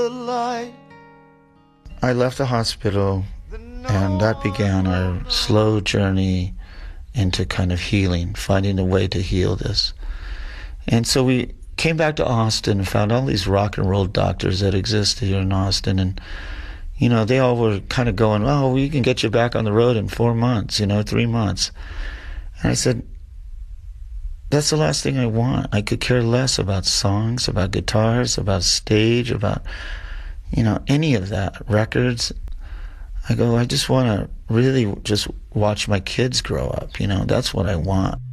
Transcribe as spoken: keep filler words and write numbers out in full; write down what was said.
the light. I left the hospital, and that began our slow journey into kind of healing, finding a way to heal this. And so we came back to Austin and found all these rock and roll doctors that exist here in Austin, and you know, they all were kind of going, oh, we can get you back on the road in four months, you know, three months. And I said, that's the last thing I want. I could care less about songs, about guitars, about stage, about, you know, any of that, records. I go, I just want to really just watch my kids grow up, you know, that's what I want.